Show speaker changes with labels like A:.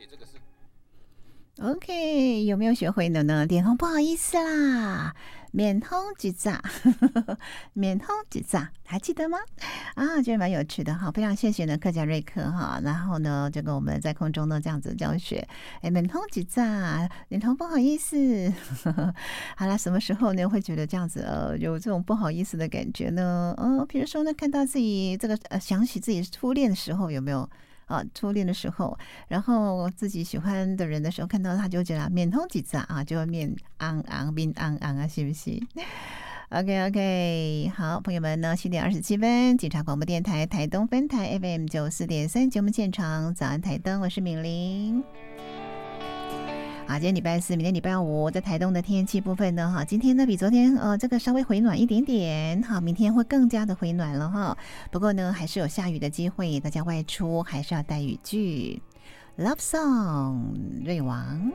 A: 以这个是
B: OK， 有没有学会了呢？脸红不好意思啦，面红几炸，面红几炸，还记得吗？啊，觉得蛮有趣的哈，非常谢谢呢客家瑞克哈，然后呢，这个我们在空中呢这样子教学，面红几炸，脸红不好意思，好啦，什么时候呢会觉得这样子有这种不好意思的感觉呢？比如说呢，看到自己这个想起自己初恋的时候，有没有？初恋的时候，然后自己喜欢的人的时候，看到他就觉得面红几炸啊，就会面昂昂、面昂昂啊，是不是？OK， 好，朋友们呢，7:27，警察广播电台台东分台 FM94.3节目现场，早安台东，我是敏玲。好，今天礼拜四，明天礼拜五，在台东的天气部分呢，哈，今天呢比昨天这个稍微回暖一点点，好，明天会更加的回暖了哈。不过呢，还是有下雨的机会，大家外出还是要带雨具。Love Song， 瑞王。